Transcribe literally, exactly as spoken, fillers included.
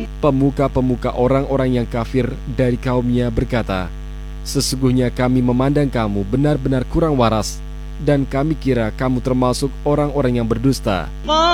Pemuka-pemuka orang-orang yang kafir dari kaumnya berkata, "Sesungguhnya kami memandang kamu benar-benar kurang waras, dan kami kira kamu termasuk orang-orang yang berdusta."